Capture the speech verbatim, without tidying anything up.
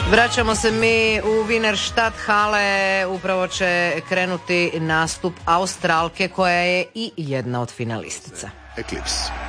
Vraćamo se mi u Wienerstadt hale, upravo će krenuti nastup Australke koja je i jedna od finalistica. Eclipse.